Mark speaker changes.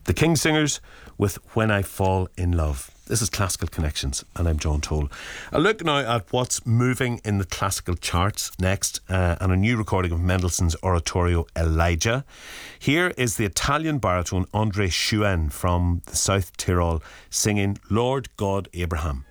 Speaker 1: The Kingsingers with When I Fall in Love. This is Classical Connections, and I'm John Toll. A look now at what's moving in the classical charts next, and a new recording of Mendelssohn's oratorio Elijah. Here is the Italian baritone André Schuen from the South Tyrol singing Lord God Abraham.